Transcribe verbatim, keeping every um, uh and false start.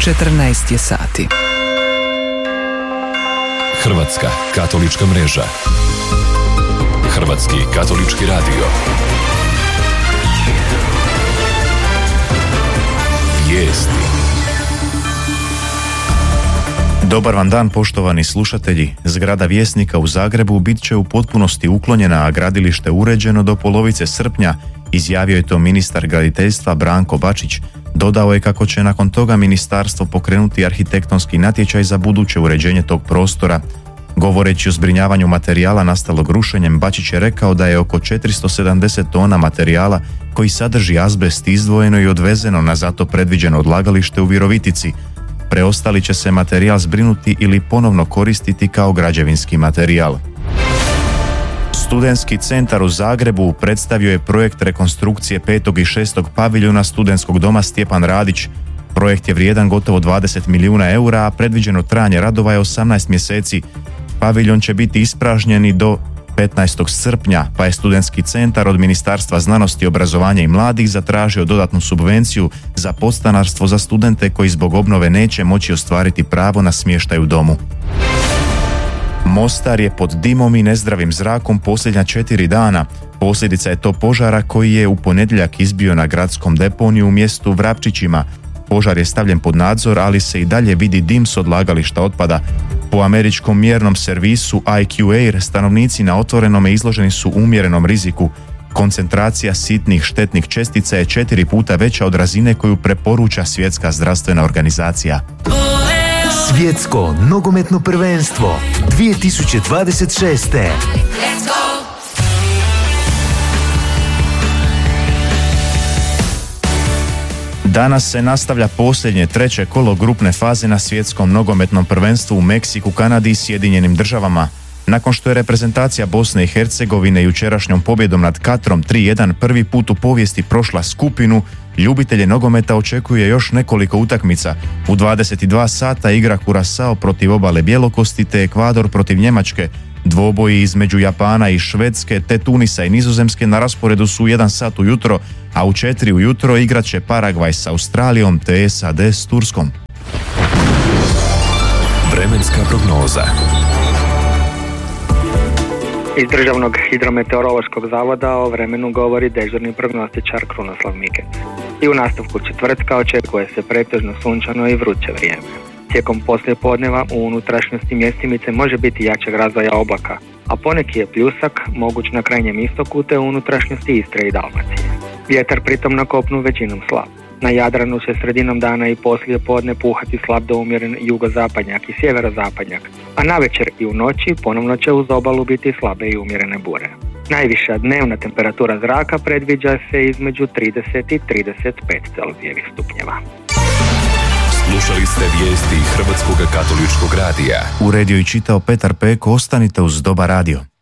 četrnaest je sati. Hrvatska katolička mreža. Hrvatski katolički radio. Vijesti. Dobar vam dan, poštovani slušatelji. Zgrada Vjesnika u Zagrebu bit će u potpunosti uklonjena, a gradilište uređeno do polovice srpnja, izjavio je to ministar graditeljstva Branko Bačić. Dodao je kako će nakon toga ministarstvo pokrenuti arhitektonski natječaj za buduće uređenje tog prostora. Govoreći o zbrinjavanju materijala nastalog rušenjem, Bačić je rekao da je oko četiristo sedamdeset tona materijala koji sadrži azbest izdvojeno i odvezeno na zato predviđeno odlagalište u Virovitici. Preostali će se materijal zbrinuti ili ponovno koristiti kao građevinski materijal. Studentski centar u Zagrebu predstavio je projekt rekonstrukcije petog i šestog paviljona studentskog doma Stjepan Radić. Projekt je vrijedan gotovo dvadeset milijuna eura, a predviđeno trajanje radova je osamnaest mjeseci. Paviljon će biti ispražnjeni do petnaestog srpnja, pa je studentski centar od Ministarstva znanosti, obrazovanja i mladih zatražio dodatnu subvenciju za podstanarstvo za studente koji zbog obnove neće moći ostvariti pravo na smještaj u domu. Mostar je pod dimom i nezdravim zrakom posljednja četiri dana. Posljedica je to požara koji je u ponedjeljak izbio na gradskom deponiju u mjestu Vrapčićima. Požar je stavljen pod nadzor, ali se i dalje vidi dim s odlagališta otpada. Po američkom mjernom servisu I Q Air stanovnici na otvorenome izloženi su umjerenom riziku. Koncentracija sitnih štetnih čestica je četiri puta veća od razine koju preporuča Svjetska zdravstvena organizacija. Svjetsko nogometno prvenstvo dvije tisuće dvadeset šeste. Danas se nastavlja posljednje treće kolo grupne faze na svjetskom nogometnom prvenstvu u Meksiku, Kanadi i Sjedinjenim državama. Nakon što je reprezentacija Bosne i Hercegovine jučerašnjom pobjedom nad Katrom tri jedan prvi put u povijesti prošla skupinu, ljubitelje nogometa očekuje još nekoliko utakmica. U dvadeset dva sata igra Curaçao protiv Obale Bjelokosti te Ekvador protiv Njemačke. Dvoboji između Japana i Švedske te Tunisa i Nizozemske na rasporedu su u jedan sat ujutro, a u četiri ujutro igrat će Paragvaj s Australijom te S A D s Turskom. Vremenska prognoza. Iz Državnog hidrometeorološkog zavoda o vremenu govori dežurni prognostičar Krunoslav Mikec. I u nastavku četvrtka očekuje se pretežno sunčano i vruće vrijeme. Tijekom poslijepodneva u unutrašnjosti mjestimice može biti jačeg razvoja oblaka, a poneki je pljusak moguć na krajnjem istoku te u unutrašnjosti Istre i Dalmacije. Vjetar pritom na kopnu većinom slab. Na Jadranu će sredinom dana i poslije podne puhati slab do umjeren jugozapadnjak i sjeverozapadnjak, a navečer i u noći ponovno će uz obalu biti slabe i umjerene bure. Najviša dnevna temperatura zraka predviđa se između trideset i trideset pet Celzijevih stupnjeva. Slušali ste vijesti Hrvatskog katoličkog radija. Uredio i čitao Petar Peko. Ostanite uz Dobar radio.